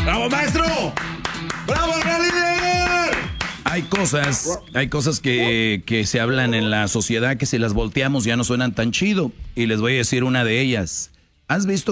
¡Bravo, maestro! ¡Bravo, gran líder! Hay cosas que se hablan en la sociedad que si las volteamos ya no suenan tan chido. Y les voy a decir una de ellas. ¿Has visto